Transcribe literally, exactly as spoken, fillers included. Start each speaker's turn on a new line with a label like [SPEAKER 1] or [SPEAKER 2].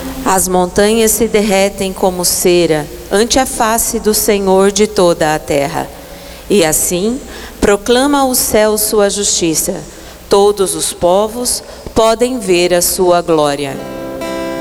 [SPEAKER 1] As montanhas se derretem como cera ante a face do Senhor de toda a terra. E assim proclama o céu sua justiça. Todos os povos podem ver a sua glória.